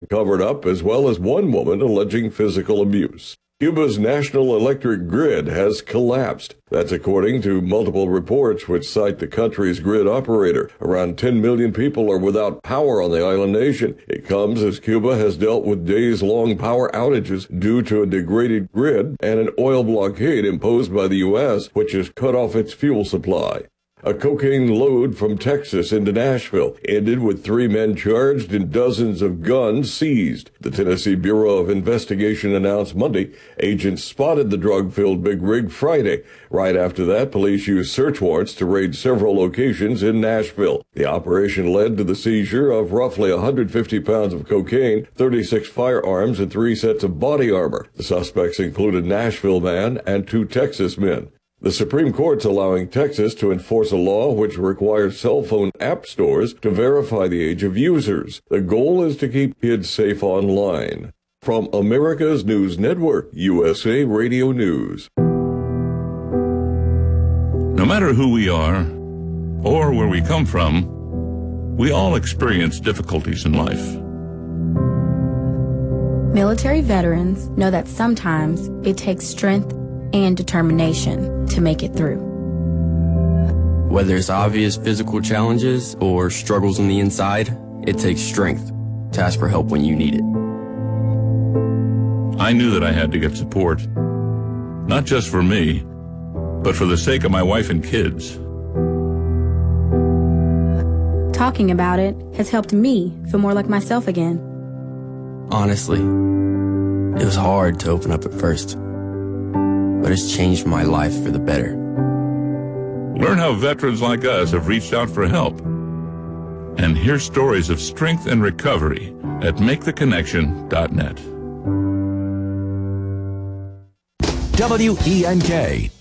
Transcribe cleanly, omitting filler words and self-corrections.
covered up, as well as one woman alleging physical abuse. Cuba's national electric grid has collapsed. That's according to multiple reports which cite the country's grid operator. Around 10 million people are without power on the island nation. It comes as Cuba has dealt with days-long power outages due to a degraded grid and an oil blockade imposed by the U.S., which has cut off its fuel supply. A cocaine load from Texas into Nashville ended with 3 men charged and dozens of guns seized. The Tennessee Bureau of Investigation announced Monday agents spotted the drug-filled big rig Friday. Right after that, police used search warrants to raid several locations in Nashville. The operation led to the seizure of roughly 150 pounds of cocaine, 36 firearms, and 3 sets of body armor. The suspects included a Nashville man and 2 Texas men. The Supreme Court's allowing Texas to enforce a law which requires cell phone app stores to verify the age of users. The goal is to keep kids safe online. From America's News Network, USA Radio News. No matter who we are or where we come from, we all experience difficulties in life. Military veterans know that sometimes it takes strength and determination to make it through. Whether it's obvious physical challenges or struggles on the inside, it takes strength to ask for help when you need it. I knew that I had to get support, not just for me, but for the sake of my wife and kids. Talking about it has helped me feel more like myself again. Honestly, it was hard to open up at first, but it's changed my life for the better. Learn how veterans like us have reached out for help. And hear stories of strength and recovery at maketheconnection.net. WENK